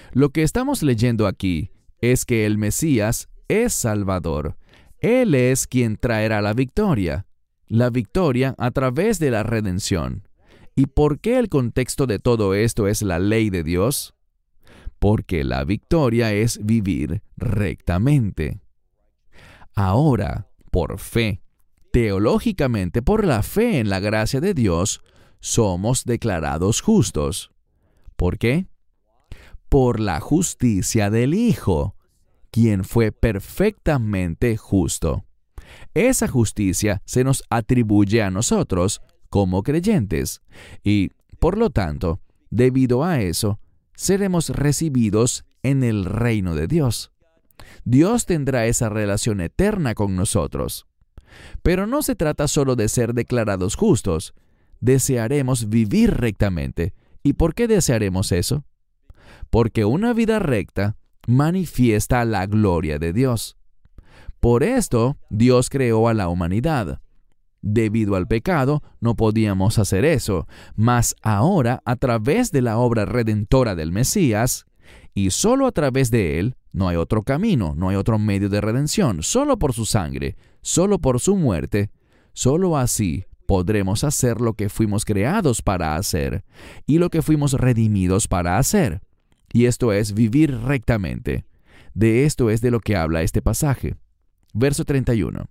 Lo que estamos leyendo aquí es que el Mesías es Salvador. Él es quien traerá la victoria a través de la redención. ¿Y por qué el contexto de todo esto es la ley de Dios? Porque la victoria es vivir rectamente. Ahora, por fe, teológicamente, por la fe en la gracia de Dios, somos declarados justos. ¿Por qué? Por la justicia del Hijo, quien fue perfectamente justo. Esa justicia se nos atribuye a nosotros como creyentes y, por lo tanto, debido a eso, seremos recibidos en el reino de Dios. Dios tendrá esa relación eterna con nosotros. Pero no se trata solo de ser declarados justos. Desearemos vivir rectamente. ¿Y por qué desearemos eso? Porque una vida recta manifiesta la gloria de Dios. Por esto, Dios creó a la humanidad. Debido al pecado, no podíamos hacer eso, mas ahora, a través de la obra redentora del Mesías, y solo a través de Él, no hay otro camino, no hay otro medio de redención, solo por su sangre, solo por su muerte, solo así podremos hacer lo que fuimos creados para hacer, y lo que fuimos redimidos para hacer, y esto es vivir rectamente. De esto es de lo que habla este pasaje. Verso 31.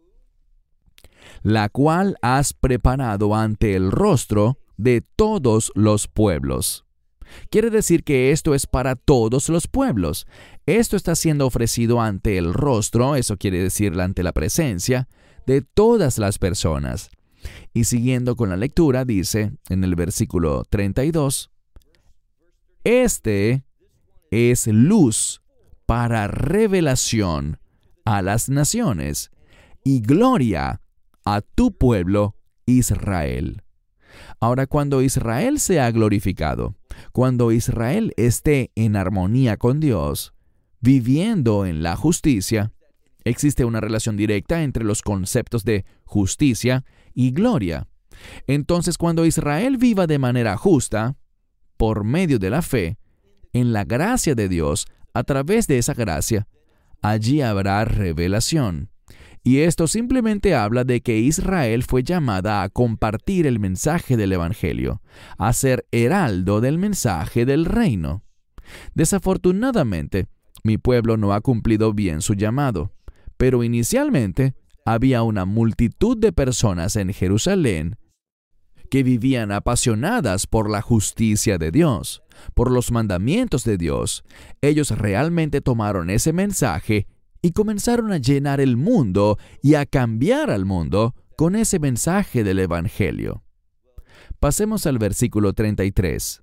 La cual has preparado ante el rostro de todos los pueblos. Quiere decir que esto es para todos los pueblos. Esto está siendo ofrecido ante el rostro, eso quiere decir ante la presencia, de todas las personas. Y siguiendo con la lectura, dice en el versículo 32, Este es luz para revelación a las naciones y gloria a tu pueblo Israel. Ahora, cuando Israel sea glorificado, cuando Israel esté en armonía con Dios, viviendo en la justicia, existe una relación directa entre los conceptos de justicia y gloria. Entonces, cuando Israel viva de manera justa, por medio de la fe, en la gracia de Dios, a través de esa gracia, allí habrá revelación. Y esto simplemente habla de que Israel fue llamada a compartir el mensaje del Evangelio, a ser heraldo del mensaje del reino. Desafortunadamente, mi pueblo no ha cumplido bien su llamado, pero inicialmente había una multitud de personas en Jerusalén que vivían apasionadas por la justicia de Dios, por los mandamientos de Dios. Ellos realmente tomaron ese mensaje y comenzaron a llenar el mundo y a cambiar al mundo con ese mensaje del Evangelio. Pasemos al versículo 33.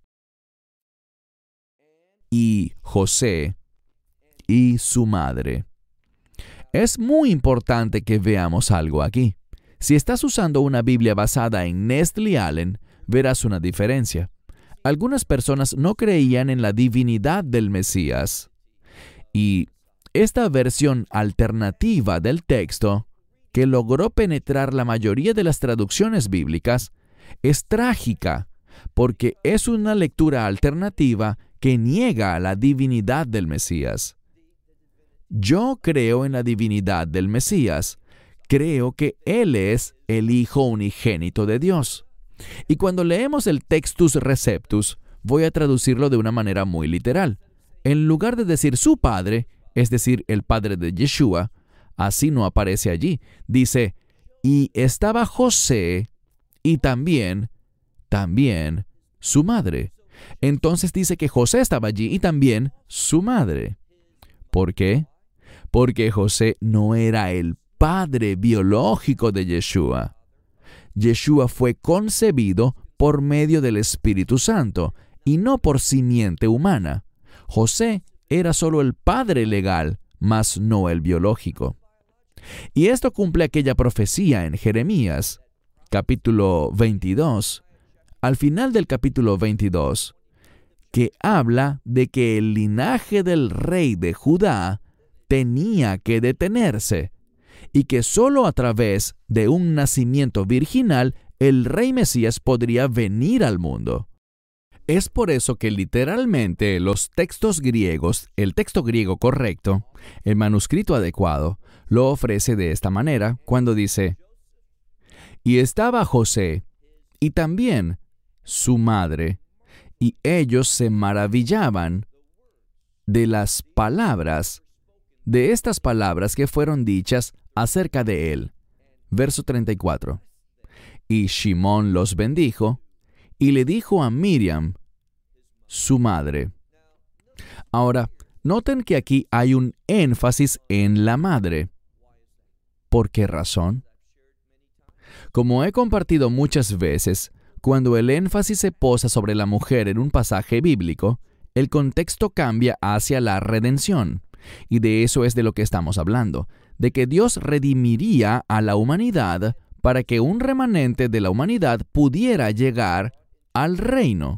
Y José y su madre. Es muy importante que veamos algo aquí. Si estás usando una Biblia basada en Nestle Allen, verás una diferencia. Algunas personas no creían en la divinidad del Mesías. Y esta versión alternativa del texto, que logró penetrar la mayoría de las traducciones bíblicas, es trágica, porque es una lectura alternativa que niega la divinidad del Mesías. Yo creo en la divinidad del Mesías. Creo que Él es el Hijo unigénito de Dios. Y cuando leemos el Textus Receptus, voy a traducirlo de una manera muy literal. En lugar de decir su padre, es decir, el padre de Yeshua, así no aparece allí. Dice, y estaba José y también su madre. Entonces dice que José estaba allí y también su madre. ¿Por qué? Porque José no era el padre biológico de Yeshua. Yeshua fue concebido por medio del Espíritu Santo y no por simiente humana. José era solo el padre legal, mas no el biológico. Y esto cumple aquella profecía en Jeremías, capítulo 22, al final del capítulo 22, que habla de que el linaje del rey de Judá tenía que detenerse y que solo a través de un nacimiento virginal el rey Mesías podría venir al mundo. Es por eso que literalmente los textos griegos, el texto griego correcto, el manuscrito adecuado, lo ofrece de esta manera cuando dice: y estaba José, y también su madre, y ellos se maravillaban de las palabras, de estas palabras que fueron dichas acerca de él. Verso 34. Y Shimón los bendijo, y le dijo a Miriam, su madre. Ahora, noten que aquí hay un énfasis en la madre. ¿Por qué razón? Como he compartido muchas veces, cuando el énfasis se posa sobre la mujer en un pasaje bíblico, el contexto cambia hacia la redención. Y de eso es de lo que estamos hablando, de que Dios redimiría a la humanidad para que un remanente de la humanidad pudiera llegar al reino.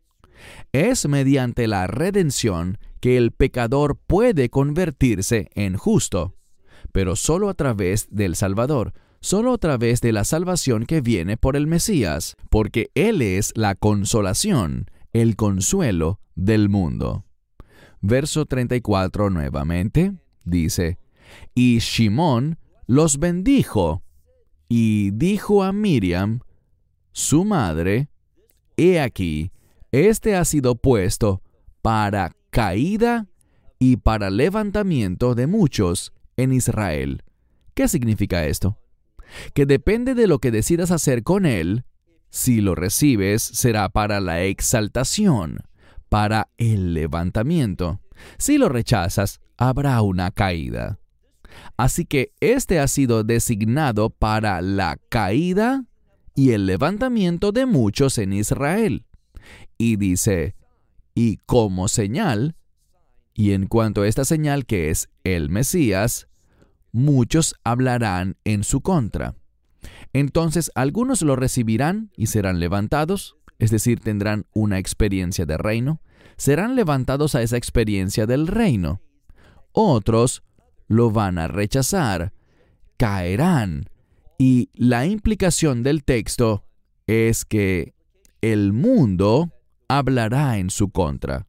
Es mediante la redención que el pecador puede convertirse en justo, pero solo a través del Salvador, solo a través de la salvación que viene por el Mesías, porque Él es la consolación, el consuelo del mundo. Verso 34 nuevamente dice: y Shimón los bendijo, y dijo a Miriam, su madre, he aquí, este ha sido puesto para caída y para levantamiento de muchos en Israel. ¿Qué significa esto? Que depende de lo que decidas hacer con él. Si lo recibes, será para la exaltación, para el levantamiento. Si lo rechazas, habrá una caída. Así que este ha sido designado para la caída y el levantamiento de muchos en Israel. Y dice, y como señal, y en cuanto a esta señal que es el Mesías, muchos hablarán en su contra. Entonces algunos lo recibirán y serán levantados, es decir, tendrán una experiencia de reino, serán levantados a esa experiencia del reino. Otros lo van a rechazar, caerán, y la implicación del texto es que el mundo hablará en su contra.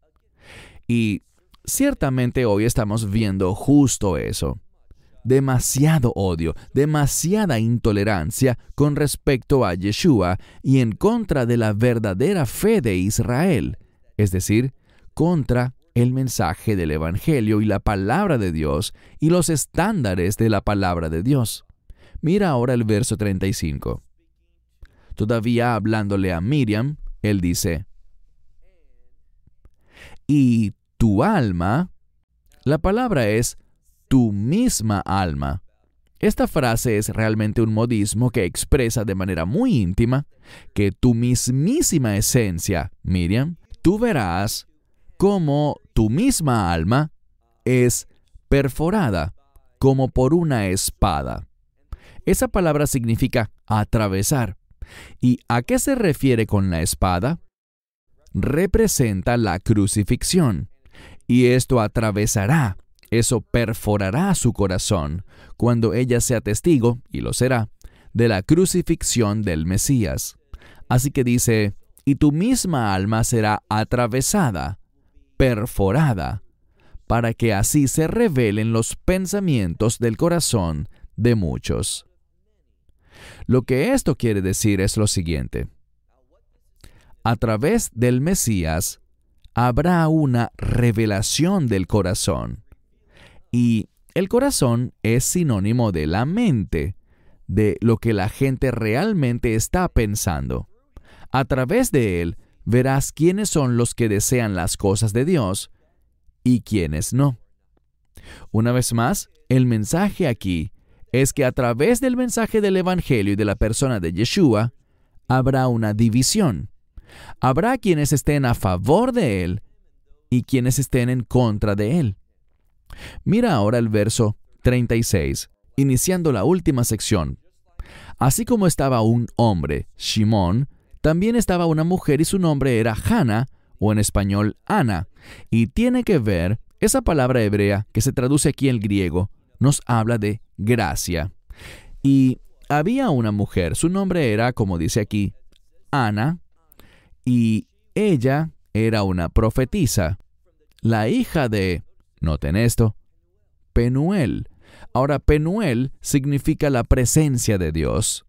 Y ciertamente hoy estamos viendo justo eso. Demasiado odio, demasiada intolerancia con respecto a Yeshua y en contra de la verdadera fe de Israel, es decir, contra el mensaje del Evangelio y la palabra de Dios y los estándares de la palabra de Dios. Mira ahora el verso 35. Todavía hablándole a Miriam, él dice, y tu alma, la palabra es tu misma alma. Esta frase es realmente un modismo que expresa de manera muy íntima que tu mismísima esencia, Miriam, tú verás cómo tu misma alma es perforada como por una espada. Esa palabra significa atravesar. ¿Y a qué se refiere con la espada? Representa la crucifixión. Y esto atravesará, eso perforará su corazón cuando ella sea testigo, y lo será, de la crucifixión del Mesías. Así que dice, y tu misma alma será atravesada, perforada, para que así se revelen los pensamientos del corazón de muchos. Lo que esto quiere decir es lo siguiente. A través del Mesías habrá una revelación del corazón. Y el corazón es sinónimo de la mente, de lo que la gente realmente está pensando. A través de él verás quiénes son los que desean las cosas de Dios y quiénes no. Una vez más, el mensaje aquí es que a través del mensaje del Evangelio y de la persona de Yeshua, habrá una división. Habrá quienes estén a favor de él y quienes estén en contra de él. Mira ahora el verso 36, iniciando la última sección. Así como estaba un hombre, Shimón, también estaba una mujer y su nombre era Hana, o en español, Ana. Y tiene que ver, esa palabra hebrea que se traduce aquí en el griego, nos habla de gracia. Y había una mujer, su nombre era, como dice aquí, Ana, y ella era una profetisa, la hija de, noten esto, Penuel. Ahora, Penuel significa la presencia de Dios.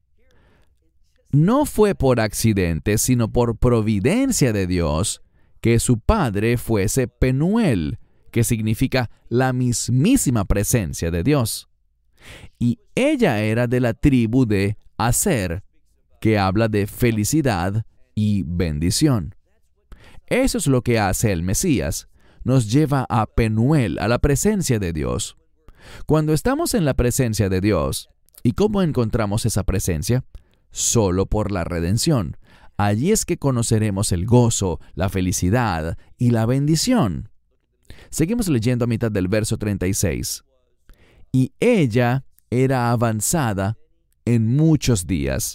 No fue por accidente, sino por providencia de Dios, que su padre fuese Penuel, que significa la mismísima presencia de Dios. Y ella era de la tribu de Aser, que habla de felicidad y bendición. Eso es lo que hace el Mesías. Nos lleva a Penuel, a la presencia de Dios. Cuando estamos en la presencia de Dios, ¿y cómo encontramos esa presencia? Solo por la redención. Allí es que conoceremos el gozo, la felicidad y la bendición. Seguimos leyendo a mitad del verso 36. Y ella era avanzada en muchos días,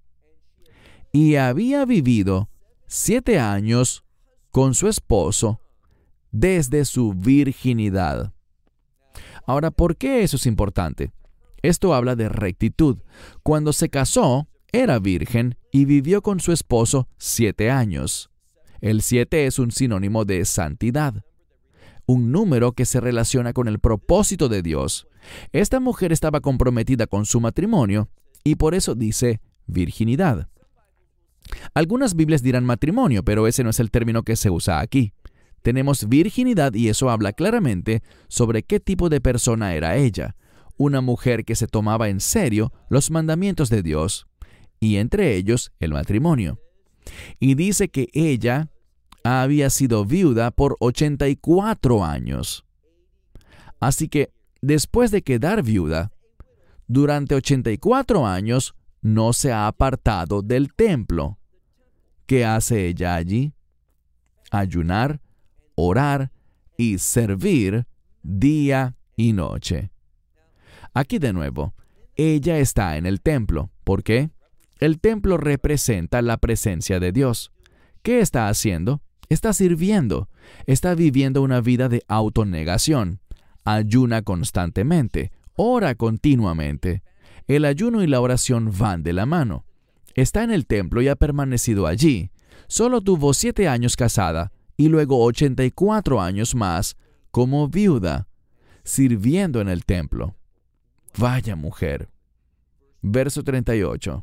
y había vivido 7 años con su esposo desde su virginidad. Ahora, ¿por qué eso es importante? Esto habla de rectitud. Cuando se casó, era virgen y vivió con su esposo 7 años. El 7 es un sinónimo de santidad, un número que se relaciona con el propósito de Dios. Esta mujer estaba comprometida con su matrimonio y por eso dice virginidad. Algunas Biblias dirán matrimonio, pero ese no es el término que se usa aquí. Tenemos virginidad y eso habla claramente sobre qué tipo de persona era ella. Una mujer que se tomaba en serio los mandamientos de Dios, y entre ellos el matrimonio. Y dice que ella había sido viuda por 84 años. Así que, después de quedar viuda, durante 84 años no se ha apartado del templo. ¿Qué hace ella allí? Ayunar, orar y servir día y noche. Aquí de nuevo, ella está en el templo. ¿Por qué? El templo representa la presencia de Dios. ¿Qué está haciendo? Está sirviendo. Está viviendo una vida de autonegación. Ayuna constantemente. Ora continuamente. El ayuno y la oración van de la mano. Está en el templo y ha permanecido allí. Solo tuvo 7 años casada y luego 84 años más como viuda, sirviendo en el templo. Vaya mujer. Verso 38.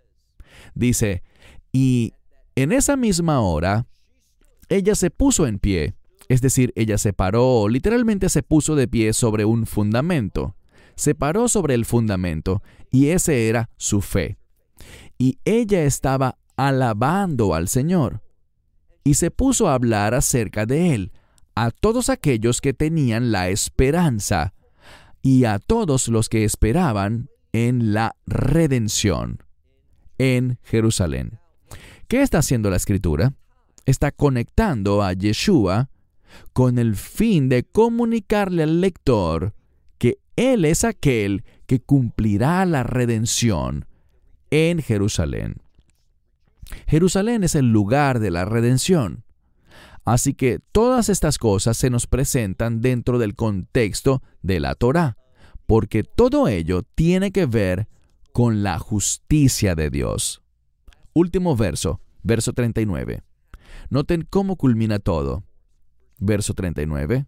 Dice, y en esa misma hora, ella se puso en pie, es decir, ella se paró, literalmente se puso de pie sobre un fundamento. Se paró sobre el fundamento y ese era su fe. Y ella estaba alabando al Señor y se puso a hablar acerca de Él a todos aquellos que tenían la esperanza y a todos los que esperaban en la redención en Jerusalén. ¿Qué está haciendo la Escritura? Está conectando a Yeshua con el fin de comunicarle al lector que Él es aquel que cumplirá la redención en Jerusalén. Jerusalén es el lugar de la redención. Así que todas estas cosas se nos presentan dentro del contexto de la Torá, porque todo ello tiene que ver con la justicia de Dios. Último verso, verso 39. Noten cómo culmina todo. Verso 39.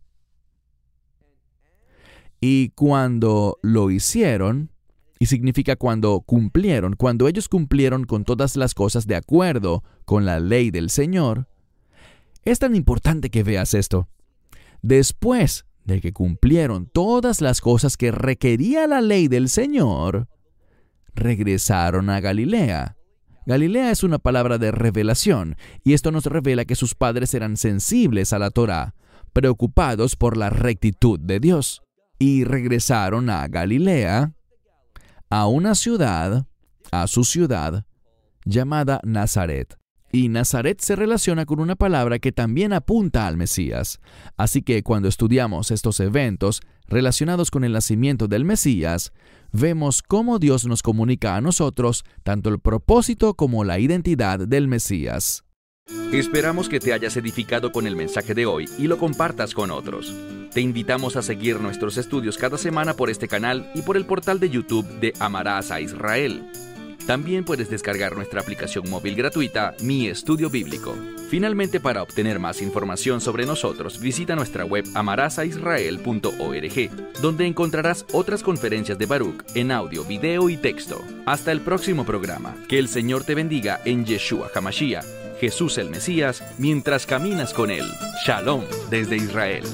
Y cuando lo hicieron, y significa cuando cumplieron, cuando ellos cumplieron con todas las cosas de acuerdo con la ley del Señor. Es tan importante que veas esto. Después de que cumplieron todas las cosas que requería la ley del Señor, regresaron a Galilea. Galilea es una palabra de revelación, y esto nos revela que sus padres eran sensibles a la Torá, preocupados por la rectitud de Dios. Y regresaron a Galilea, a una ciudad, a su ciudad, llamada Nazaret. Y Nazaret se relaciona con una palabra que también apunta al Mesías. Así que cuando estudiamos estos eventos relacionados con el nacimiento del Mesías, vemos cómo Dios nos comunica a nosotros tanto el propósito como la identidad del Mesías. Esperamos que te hayas edificado con el mensaje de hoy y lo compartas con otros. Te invitamos a seguir nuestros estudios cada semana por este canal y por el portal de YouTube de Amarás a Israel. También puedes descargar nuestra aplicación móvil gratuita, Mi Estudio Bíblico. Finalmente, para obtener más información sobre nosotros, visita nuestra web amarasaisrael.org, donde encontrarás otras conferencias de Baruch en audio, video y texto. Hasta el próximo programa. Que el Señor te bendiga en Yeshua HaMashiach, Jesús el Mesías, mientras caminas con Él. Shalom desde Israel.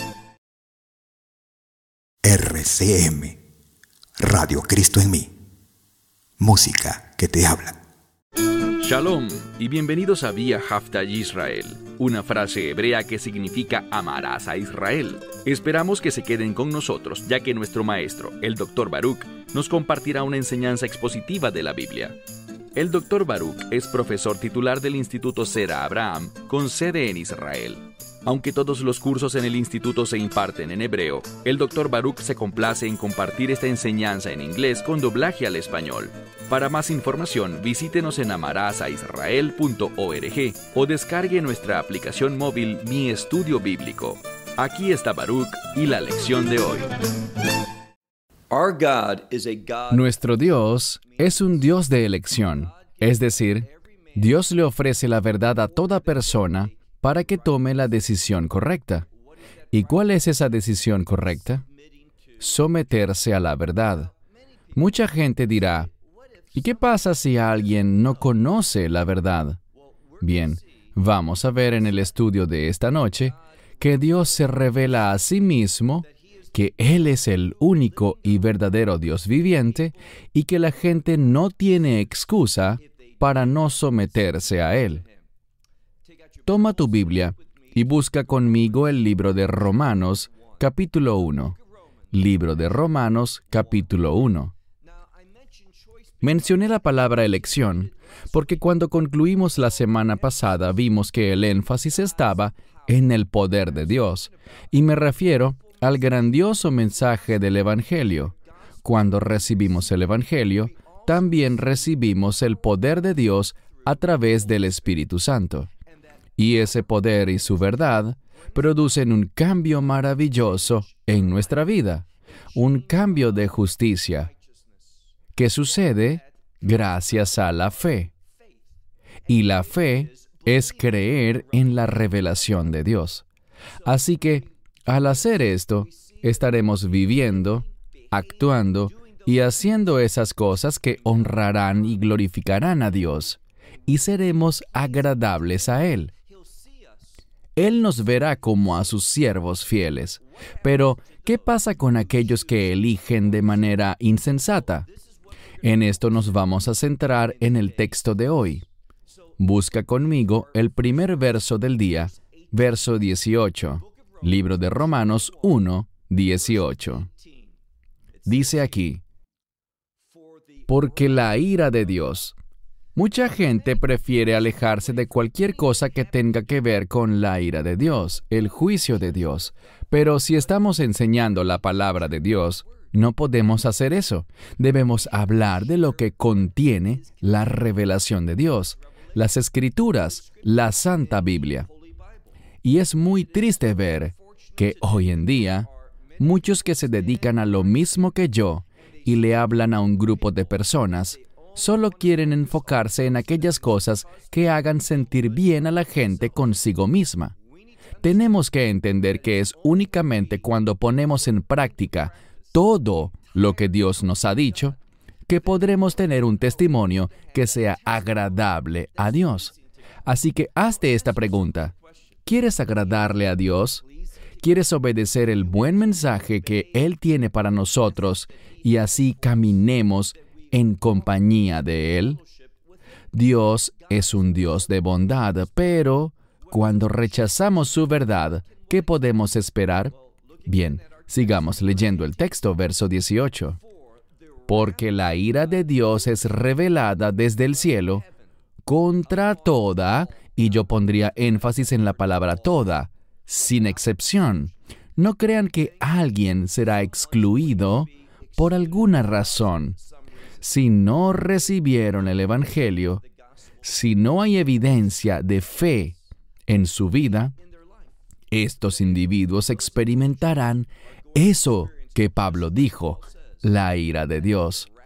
RCM, Radio Cristo en mí. Música que te habla. Shalom y bienvenidos a Vía Hafta Yisrael, una frase hebrea que significa amarás a Israel. Esperamos que se queden con nosotros, ya que nuestro maestro, el Dr. Baruch, nos compartirá una enseñanza expositiva de la Biblia. El Dr. Baruch es profesor titular del Instituto Sera Abraham, con sede en Israel. Aunque todos los cursos en el instituto se imparten en hebreo, el Dr. Baruch se complace en compartir esta enseñanza en inglés con doblaje al español. Para más información, visítenos en amarasaisrael.org o descargue nuestra aplicación móvil Mi Estudio Bíblico. Aquí está Baruch y la lección de hoy. Nuestro Dios es un Dios de elección, es decir, Dios le ofrece la verdad a toda persona para que tome la decisión correcta. ¿Y cuál es esa decisión correcta? Someterse a la verdad. Mucha gente dirá, ¿y qué pasa si alguien no conoce la verdad? Bien, vamos a ver en el estudio de esta noche que Dios se revela a sí mismo, que Él es el único y verdadero Dios viviente y que la gente no tiene excusa para no someterse a Él. Toma tu Biblia y busca conmigo el libro de Romanos, capítulo 1. Libro de Romanos, capítulo 1. Mencioné la palabra elección porque cuando concluimos la semana pasada vimos que el énfasis estaba en el poder de Dios, y me refiero al grandioso mensaje del Evangelio. Cuando recibimos el Evangelio, también recibimos el poder de Dios a través del Espíritu Santo. Y ese poder y su verdad producen un cambio maravilloso en nuestra vida, un cambio de justicia, que sucede gracias a la fe. Y la fe es creer en la revelación de Dios. Así que, al hacer esto, estaremos viviendo, actuando y haciendo esas cosas que honrarán y glorificarán a Dios, y seremos agradables a Él. Él nos verá como a sus siervos fieles. Pero, ¿qué pasa con aquellos que eligen de manera insensata? En esto nos vamos a centrar en el texto de hoy. Busca conmigo el primer verso del día, verso 18. Libro de Romanos 1, 18. Dice aquí, porque la ira de Dios. Mucha gente prefiere alejarse de cualquier cosa que tenga que ver con la ira de Dios, el juicio de Dios. Pero si estamos enseñando la palabra de Dios, no podemos hacer eso. Debemos hablar de lo que contiene la revelación de Dios, las Escrituras, la Santa Biblia. Y es muy triste ver que hoy en día, muchos que se dedican a lo mismo que yo y le hablan a un grupo de personas, solo quieren enfocarse en aquellas cosas que hagan sentir bien a la gente consigo misma. Tenemos que entender que es únicamente cuando ponemos en práctica todo lo que Dios nos ha dicho, que podremos tener un testimonio que sea agradable a Dios. Así que hazte esta pregunta. ¿Quieres agradarle a Dios? ¿Quieres obedecer el buen mensaje que Él tiene para nosotros y así caminemos en compañía de Él? Dios es un Dios de bondad, pero cuando rechazamos su verdad, ¿qué podemos esperar? Bien, sigamos leyendo el texto, verso 18. Porque la ira de Dios es revelada desde el cielo contra toda, y yo pondría énfasis en la palabra toda, sin excepción. No crean que alguien será excluido por alguna razón. Si no recibieron el Evangelio, si no hay evidencia de fe en su vida, estos individuos experimentarán eso que Pablo dijo, la ira de Dios.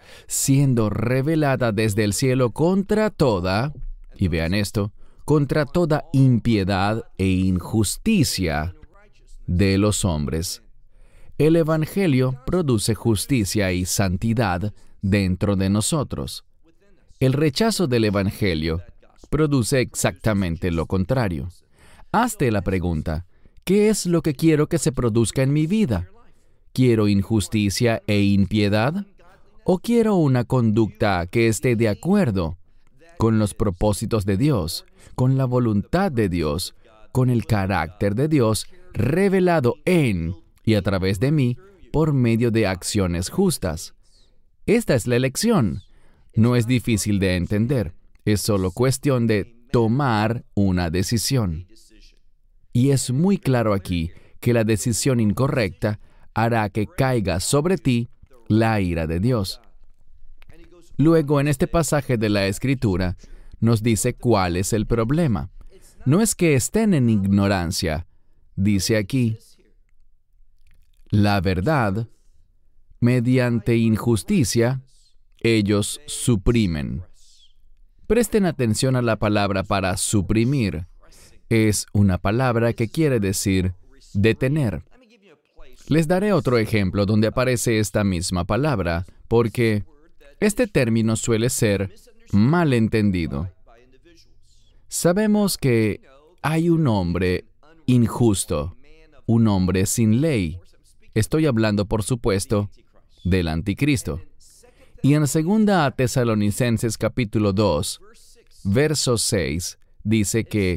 siendo revelada desde el cielo contra toda, y vean esto, contra toda impiedad e injusticia de los hombres. El Evangelio produce justicia y santidad dentro de nosotros. El rechazo del Evangelio produce exactamente lo contrario. Hazte la pregunta, ¿qué es lo que quiero que se produzca en mi vida? ¿Quiero injusticia e impiedad? ¿O quiero una conducta que esté de acuerdo con los propósitos de Dios, con la voluntad de Dios, con el carácter de Dios revelado en y a través de mí por medio de acciones justas? Esta es la elección. No es difícil de entender. Es solo cuestión de tomar una decisión. Y es muy claro aquí que la decisión incorrecta hará que caiga sobre ti la ira de Dios. Luego, en este pasaje de la Escritura, nos dice cuál es el problema. No es que estén en ignorancia. Dice aquí, la verdad, mediante injusticia, ellos suprimen. Presten atención a la palabra para suprimir. Es una palabra que quiere decir detener. Les daré otro ejemplo donde aparece esta misma palabra, porque este término suele ser mal entendido. Sabemos que hay un hombre injusto, un hombre sin ley. Estoy hablando, por supuesto, del anticristo. Y en 2 Tesalonicenses capítulo 2, verso 6, dice que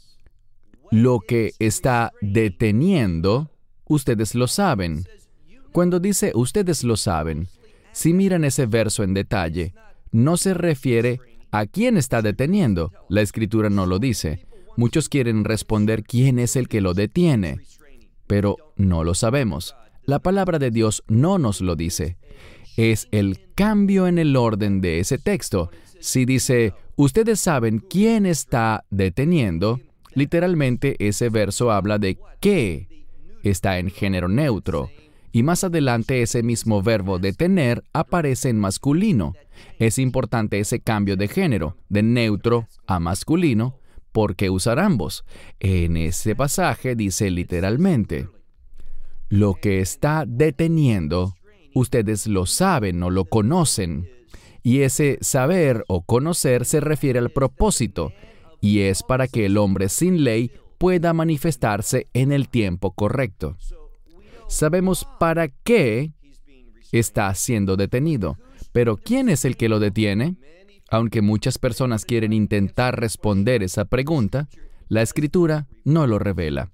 lo que está deteniendo, ustedes lo saben. Cuando dice ustedes lo saben, si miran ese verso en detalle, no se refiere a quién está deteniendo. La Escritura no lo dice. Muchos quieren responder quién es el que lo detiene, pero no lo sabemos. La palabra de Dios no nos lo dice. Es el cambio en el orden de ese texto. Si dice, ustedes saben quién está deteniendo, literalmente ese verso habla de qué. Está en género neutro. Y más adelante ese mismo verbo detener aparece en masculino. Es importante ese cambio de género, de neutro a masculino, porque usar ambos. En ese pasaje dice literalmente, lo que está deteniendo, ustedes lo saben o lo conocen. Y ese saber o conocer se refiere al propósito, y es para que el hombre sin ley pueda manifestarse en el tiempo correcto. Sabemos para qué está siendo detenido, pero ¿quién es el que lo detiene? Aunque muchas personas quieren intentar responder esa pregunta, la Escritura no lo revela.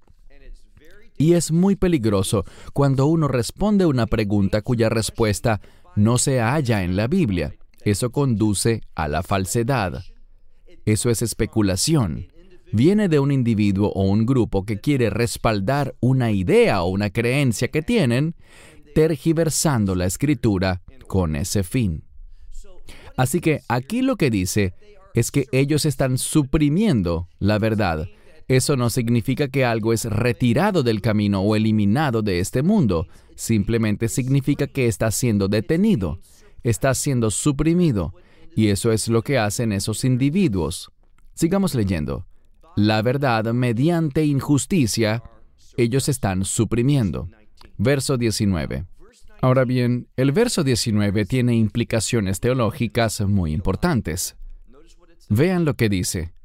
Y es muy peligroso cuando uno responde una pregunta cuya respuesta no se halla en la Biblia. Eso conduce a la falsedad. Eso es especulación. Viene de un individuo o un grupo que quiere respaldar una idea o una creencia que tienen, tergiversando la Escritura con ese fin. Así que aquí lo que dice es que ellos están suprimiendo la verdad. Eso no significa que algo es retirado del camino o eliminado de este mundo. Simplemente significa que está siendo detenido, está siendo suprimido. Y eso es lo que hacen esos individuos. Sigamos leyendo. La verdad mediante injusticia, ellos están suprimiendo. Verso 19. Ahora bien, el verso 19 tiene implicaciones teológicas muy importantes. Vean lo que dice.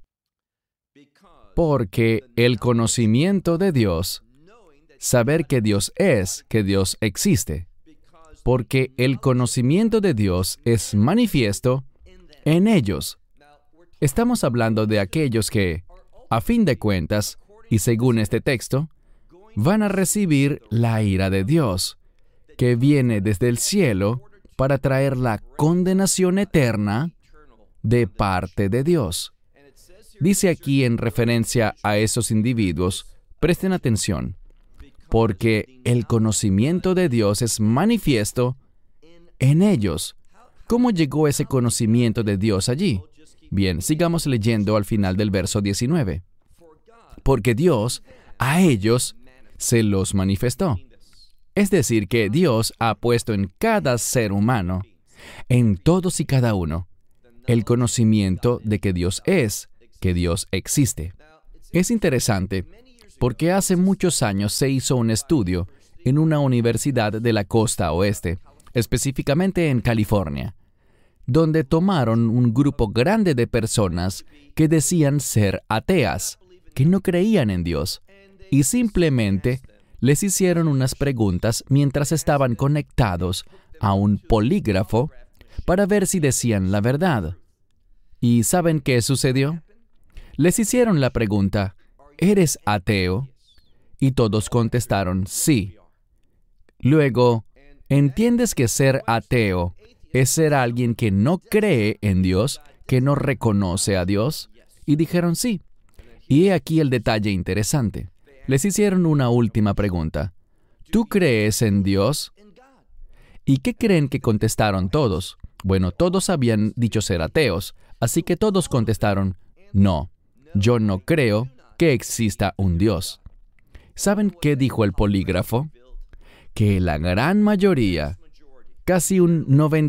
Porque el conocimiento de Dios, saber que Dios es, que Dios existe. Porque el conocimiento de Dios es manifiesto en ellos. Estamos hablando de aquellos que, a fin de cuentas, y según este texto, van a recibir la ira de Dios, que viene desde el cielo para traer la condenación eterna de parte de Dios. Dice aquí en referencia a esos individuos, presten atención, porque el conocimiento de Dios es manifiesto en ellos. ¿Cómo llegó ese conocimiento de Dios allí? Bien, sigamos leyendo al final del verso 19. Porque Dios a ellos se los manifestó. Es decir, que Dios ha puesto en cada ser humano En todos y cada uno, el conocimiento de que Dios es, que Dios existe. Es interesante porque hace muchos años se hizo un estudio en una universidad de la costa oeste, específicamente en California, donde tomaron un grupo grande de personas que decían ser ateas, que no creían en Dios, y simplemente les hicieron unas preguntas mientras estaban conectados a un polígrafo para ver si decían la verdad. ¿Y saben qué sucedió? Les hicieron la pregunta, ¿eres ateo? Y todos contestaron sí. Luego, ¿entiendes que ser ateo es ser alguien que no cree en Dios, que no reconoce a Dios? Y dijeron sí. Y he aquí el detalle interesante. Les hicieron una última pregunta. ¿Tú crees en Dios? ¿Y qué creen que contestaron todos? Bueno, todos habían dicho ser ateos, así que todos contestaron, no, yo no creo que exista un Dios. ¿Saben qué dijo el polígrafo? Que la gran mayoría, casi un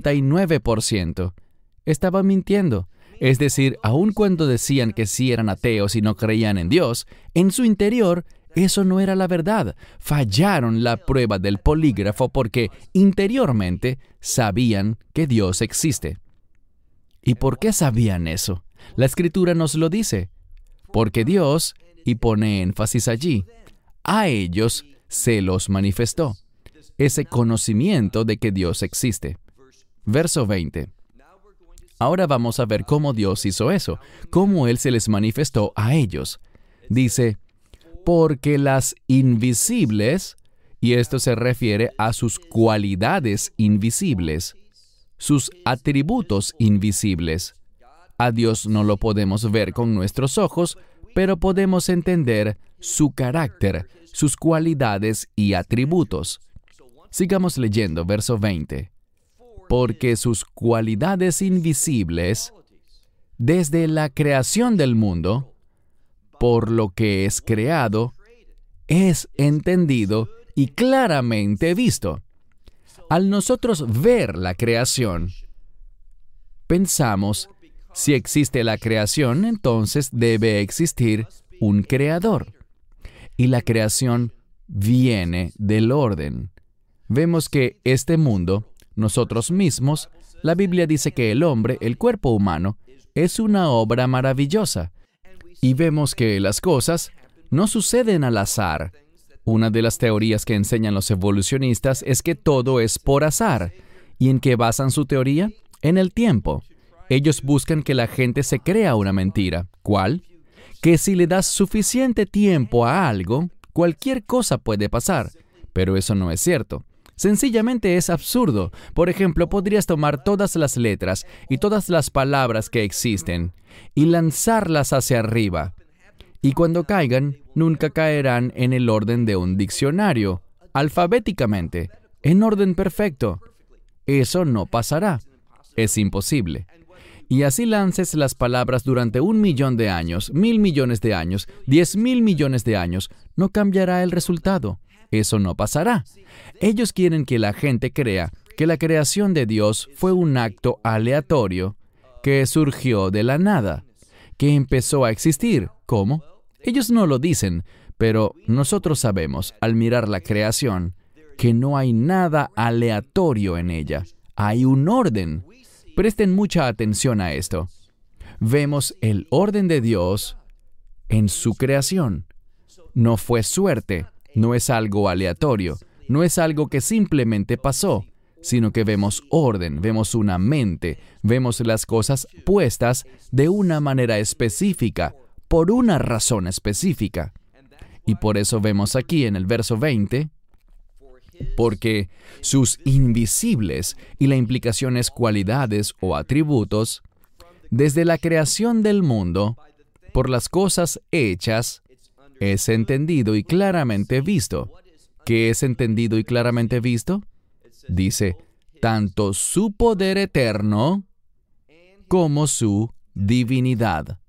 99%, estaba mintiendo. Es decir, aun cuando decían que sí eran ateos y no creían en Dios, en su interior eso no era la verdad. Fallaron la prueba del polígrafo porque interiormente sabían que Dios existe. ¿Y por qué sabían eso? La Escritura nos lo dice. Porque Dios, y pone énfasis allí, a ellos se los manifestó. Ese conocimiento de que Dios existe. Verso 20. Ahora vamos a ver cómo Dios hizo eso, cómo Él se les manifestó a ellos. Dice, porque las invisibles, y esto se refiere a sus cualidades invisibles, sus atributos invisibles. A Dios no lo podemos ver con nuestros ojos, pero podemos entender su carácter, sus cualidades y atributos. Sigamos leyendo, verso 20. Porque sus cualidades invisibles, desde la creación del mundo, por lo que es creado, es entendido y claramente visto. Al nosotros ver la creación, pensamos, si existe la creación, entonces debe existir un creador. Y la creación viene del orden. Vemos que este mundo, nosotros mismos, la Biblia dice que el hombre, el cuerpo humano, es una obra maravillosa. Y vemos que las cosas no suceden al azar. Una de las teorías que enseñan los evolucionistas es que todo es por azar. ¿Y en qué basan su teoría? En el tiempo. Ellos buscan que la gente se crea una mentira. ¿Cuál? Que si le das suficiente tiempo a algo, cualquier cosa puede pasar. Pero eso no es cierto. Sencillamente es absurdo. Por ejemplo, podrías tomar todas las letras y todas las palabras que existen y lanzarlas hacia arriba. Y cuando caigan, nunca caerán en el orden de un diccionario, alfabéticamente, en orden perfecto. Eso no pasará. Es imposible. Y así lances las palabras durante 1.000.000 de años, 1.000 millones de años, 10.000 millones de años, no cambiará el resultado. Eso no pasará. Ellos quieren que la gente crea que la creación de Dios fue un acto aleatorio que surgió de la nada, que empezó a existir. ¿Cómo? Ellos no lo dicen, pero nosotros sabemos, al mirar la creación, que no hay nada aleatorio en ella. Hay un orden. Presten mucha atención a esto. Vemos el orden de Dios en su creación. No fue suerte. No es algo aleatorio, no es algo que simplemente pasó, sino que vemos orden, vemos una mente, vemos las cosas puestas de una manera específica, por una razón específica. Y por eso vemos aquí en el verso 20, porque sus invisibles, y la implicación es cualidades o atributos, desde la creación del mundo, por las cosas hechas, es entendido y claramente visto. ¿Qué es entendido y claramente visto? Dice, tanto su poder eterno como su divinidad.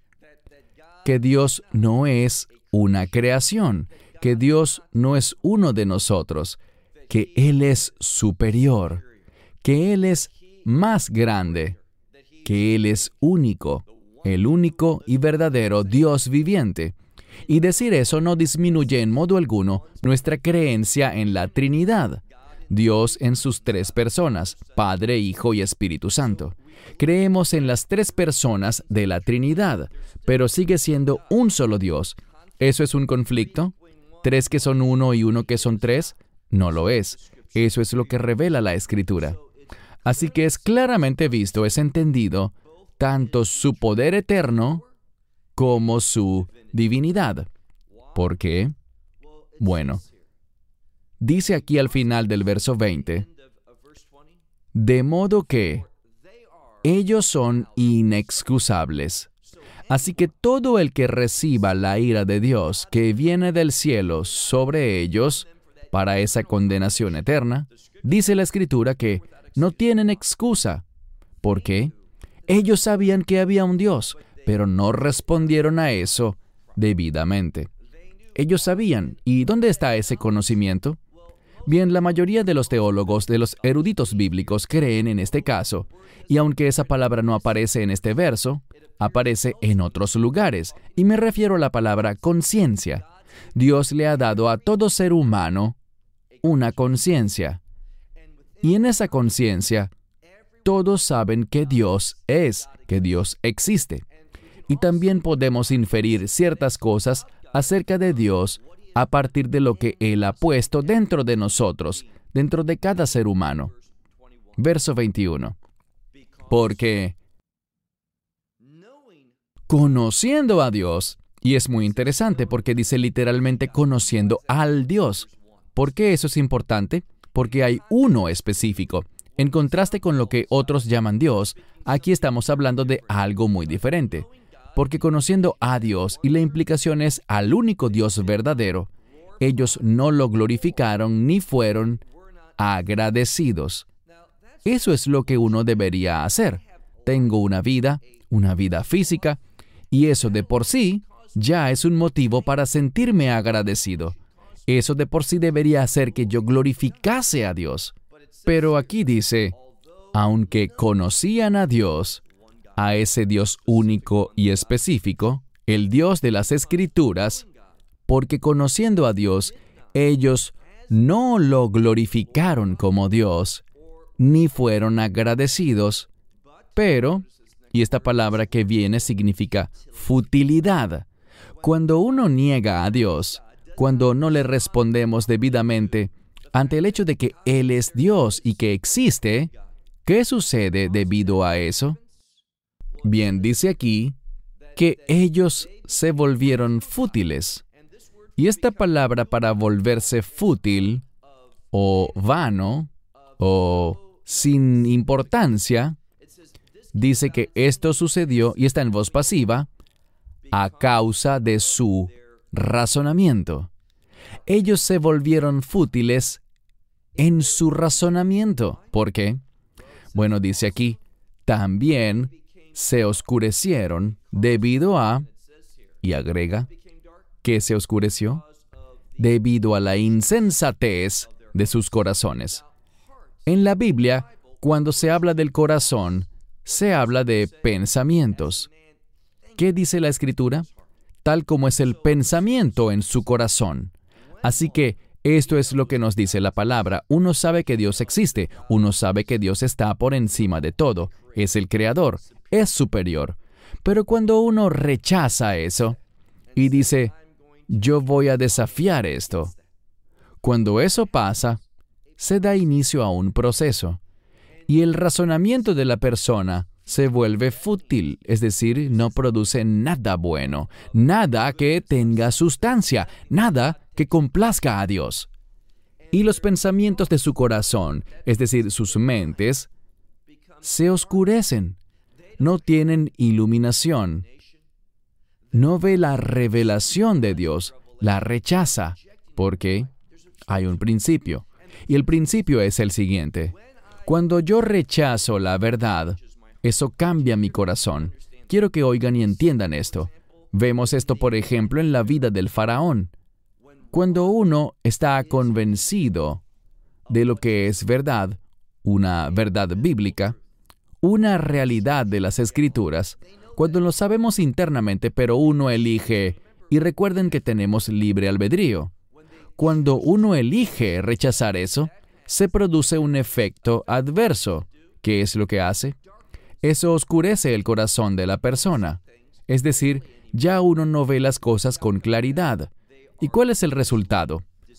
Que Dios no es una creación, que Dios no es uno de nosotros, que Él es superior, que Él es más grande, que Él es único, el único y verdadero Dios viviente. Y decir eso no disminuye en modo alguno nuestra creencia en la Trinidad, Dios en sus tres personas, Padre, Hijo y Espíritu Santo. Creemos en las tres personas de la Trinidad, pero sigue siendo un solo Dios. ¿Eso es un conflicto? ¿Tres que son uno y uno que son tres? No lo es. Eso es lo que revela la Escritura. Así que es claramente visto, es entendido, tanto su poder eterno como su divinidad. ¿Por qué? Bueno, dice aquí al final del verso 20, de modo que ellos son inexcusables. Así que todo el que reciba la ira de Dios que viene del cielo sobre ellos para esa condenación eterna, dice la Escritura que no tienen excusa. ¿Por qué? Ellos sabían que había un Dios, pero no respondieron a eso debidamente. Ellos sabían. ¿Y dónde está ese conocimiento? Bien, la mayoría de los teólogos, de los eruditos bíblicos, creen en este caso, y aunque esa palabra no aparece en este verso, aparece en otros lugares, y me refiero a la palabra conciencia. Dios le ha dado a todo ser humano una conciencia, y en esa conciencia, todos saben que Dios es, que Dios existe. Y también podemos inferir ciertas cosas acerca de Dios a partir de lo que Él ha puesto dentro de nosotros, dentro de cada ser humano. Verso 21. Porque conociendo a Dios, y es muy interesante porque dice literalmente conociendo al Dios. ¿Por qué eso es importante? Porque hay uno específico. En contraste con lo que otros llaman Dios, aquí estamos hablando de algo muy diferente. Porque conociendo a Dios, y la implicación es al único Dios verdadero, ellos no lo glorificaron ni fueron agradecidos. Eso es lo que uno debería hacer. Tengo una vida física, y eso de por sí ya es un motivo para sentirme agradecido. Eso de por sí debería hacer que yo glorificase a Dios. Pero aquí dice, aunque conocían a Dios, a ese Dios único y específico, el Dios de las Escrituras, porque conociendo a Dios, ellos no lo glorificaron como Dios, ni fueron agradecidos, pero, y esta palabra que viene significa futilidad. Cuando uno niega a Dios, cuando no le respondemos debidamente ante el hecho de que Él es Dios y que existe, ¿qué sucede debido a eso? Bien, dice aquí que ellos se volvieron fútiles. Y esta palabra para volverse fútil, o vano, o sin importancia, dice que esto sucedió, y está en voz pasiva, a causa de su razonamiento. Ellos se volvieron fútiles en su razonamiento. ¿Por qué? Bueno, dice aquí, también se oscurecieron debido a, y agrega, ¿qué se oscureció? Debido a la insensatez de sus corazones. En la Biblia, cuando se habla del corazón, se habla de pensamientos. ¿Qué dice la Escritura? Tal como es el pensamiento en su corazón. Así que esto es lo que nos dice la palabra. Uno sabe que Dios existe. Uno sabe que Dios está por encima de todo. Es el Creador. Es superior. Pero cuando uno rechaza eso y dice, yo voy a desafiar esto, cuando eso pasa, se da inicio a un proceso. Y el razonamiento de la persona se vuelve fútil, es decir, no produce nada bueno, nada que tenga sustancia, nada que complazca a Dios. Y los pensamientos de su corazón, es decir, sus mentes, se oscurecen, no tienen iluminación, no ve la revelación de Dios, la rechaza, porque hay un principio, y el principio es el siguiente. Cuando yo rechazo la verdad, eso cambia mi corazón. Quiero que oigan y entiendan esto. Vemos esto, por ejemplo, en la vida del faraón. Cuando uno está convencido de lo que es verdad, una verdad bíblica, una realidad de las Escrituras cuando lo sabemos internamente, pero uno elige, y recuerden que tenemos libre albedrío. Cuando uno elige rechazar eso, se produce un efecto adverso. ¿Qué es lo que hace? Eso oscurece el corazón de la persona. Es decir, ya uno no ve las cosas con claridad. ¿Y cuál es el resultado?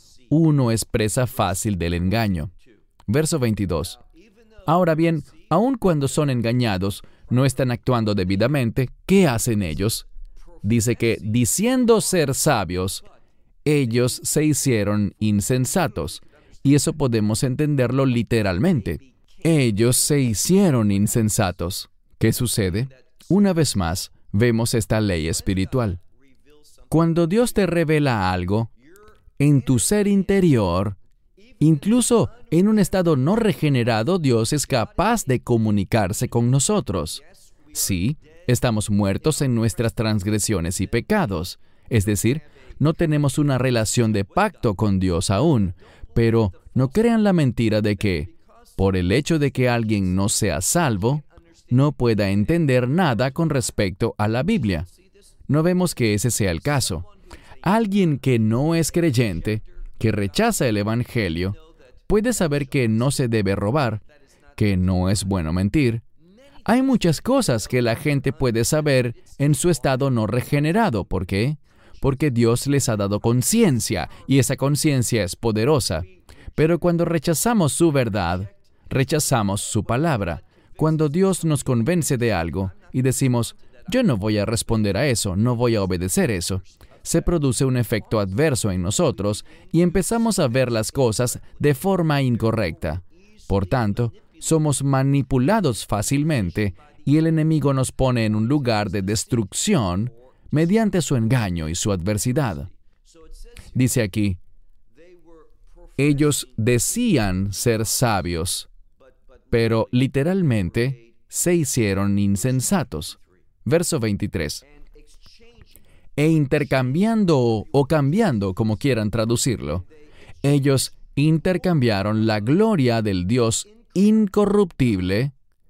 Uno es presa fácil del engaño. Verso 22. Ahora bien, aun cuando son engañados, no están actuando debidamente, ¿qué hacen ellos? Dice que, diciendo ser sabios, ellos se hicieron insensatos. Y eso podemos entenderlo literalmente. Ellos se hicieron insensatos. ¿Qué sucede? Una vez más, vemos esta ley espiritual. Cuando Dios te revela algo, en tu ser interior, incluso en un estado no regenerado, Dios es capaz de comunicarse con nosotros. Sí, estamos muertos en nuestras transgresiones y pecados. Es decir, no tenemos una relación de pacto con Dios aún, pero no crean la mentira de que, por el hecho de que alguien no sea salvo, no pueda entender nada con respecto a la Biblia. No vemos que ese sea el caso. Alguien que no es creyente, que rechaza el Evangelio, puede saber que no se debe robar, que no es bueno mentir. Hay muchas cosas que la gente puede saber en su estado no regenerado. ¿Por qué? Porque Dios les ha dado conciencia, y esa conciencia es poderosa. Pero cuando rechazamos su verdad, rechazamos su palabra. Cuando Dios nos convence de algo y decimos, yo no voy a responder a eso, no voy a obedecer eso, se produce un efecto adverso en nosotros y empezamos a ver las cosas de forma incorrecta. Por tanto, somos manipulados fácilmente y el enemigo nos pone en un lugar de destrucción mediante su engaño y su adversidad. Dice aquí, ellos decían ser sabios, pero literalmente se hicieron insensatos. Verso 23. E intercambiando o cambiando, como quieran traducirlo, ellos intercambiaron la gloria del Dios incorruptible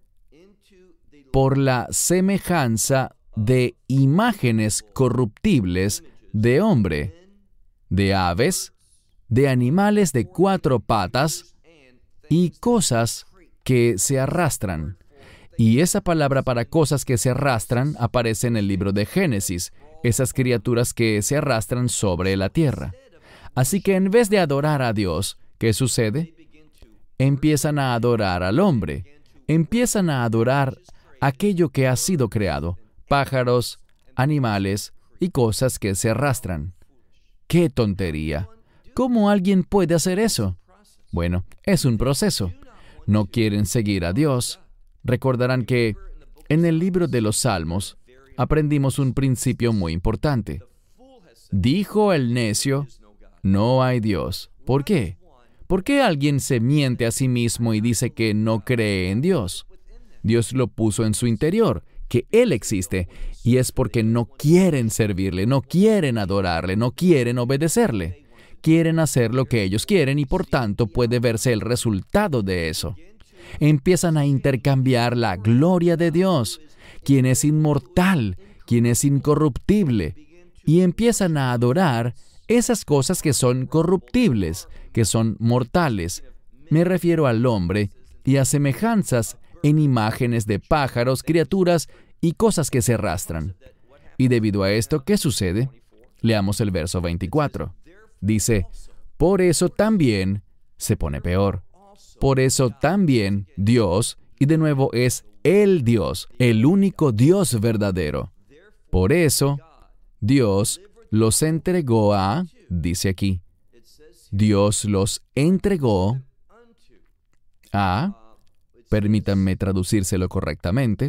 por la semejanza de imágenes corruptibles de hombre, de aves, de animales de 4 patas y cosas que se arrastran. Y esa palabra para cosas que se arrastran aparece en el libro de Génesis, esas criaturas que se arrastran sobre la tierra. Así que en vez de adorar a Dios, ¿qué sucede? Empiezan a adorar al hombre, empiezan a adorar aquello que ha sido creado, pájaros, animales y cosas que se arrastran. ¡Qué tontería! ¿Cómo alguien puede hacer eso? Bueno, es un proceso. No quieren seguir a Dios. Recordarán que en el libro de los Salmos aprendimos un principio muy importante. Dijo el necio, no hay Dios. ¿Por qué? ¿Por qué alguien se miente a sí mismo y dice que no cree en Dios? Dios lo puso en su interior, que Él existe, y es porque no quieren servirle, no quieren adorarle, no quieren obedecerle. Quieren hacer lo que ellos quieren y por tanto puede verse el resultado de eso. Empiezan a intercambiar la gloria de Dios, quien es inmortal, quien es incorruptible, y empiezan a adorar esas cosas que son corruptibles, que son mortales. Me refiero al hombre y a semejanzas en imágenes de pájaros, criaturas y cosas que se arrastran. Y debido a esto, ¿qué sucede? Leamos el verso 24. Dice, por eso también, se pone peor, por eso también Dios, y de nuevo es el Dios, el único Dios verdadero. Por eso, Dios los entregó a, dice aquí, Dios los entregó a, permítanme traducírselo correctamente,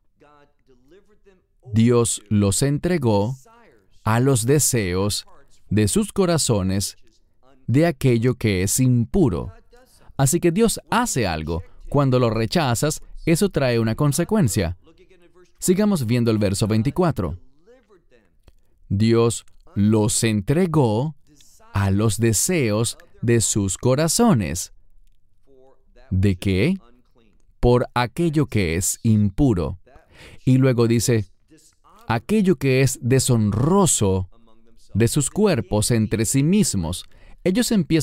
Dios los entregó a los deseos de sus corazones de aquello que es impuro. Así que Dios hace algo. Cuando lo rechazas, eso trae una consecuencia. Sigamos viendo el verso 24. Dios los entregó a los deseos de sus corazones. ¿De qué? por aquello que es impuro. Y luego dice, aquello que es deshonroso de sus cuerpos entre sí mismos. Ellos empiezan